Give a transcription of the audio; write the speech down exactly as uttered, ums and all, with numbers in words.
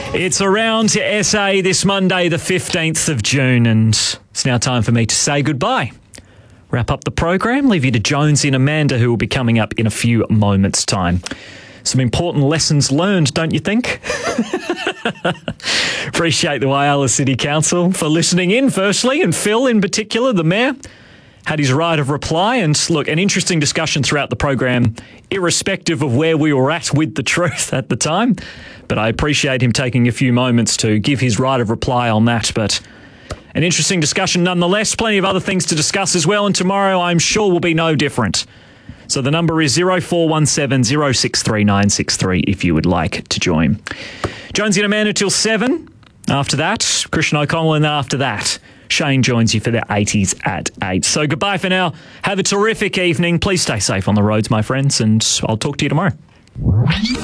It's around to S A this Monday, the fifteenth of June, and it's now time for me to say goodbye. Wrap up the program, leave you to Jonesy and Amanda, who will be coming up in a few moments' time. Some important lessons learned, don't you think? Appreciate the Whyalla City Council for listening in, firstly, and Phil in particular, the mayor, had his right of reply. And look, an interesting discussion throughout the program, irrespective of where we were at with the truth at the time. But I appreciate him taking a few moments to give his right of reply on that. But an interesting discussion nonetheless. Plenty of other things to discuss as well. And tomorrow, I'm sure, will be no different. So the number is zero four one seven, zero six three nine six three if you would like to join. Jonesy and Amanda till seven. After that, Christian O'Connell, and after that, Shane joins you for the eighties at eight. So goodbye for now. Have a terrific evening. Please stay safe on the roads, my friends, and I'll talk to you tomorrow.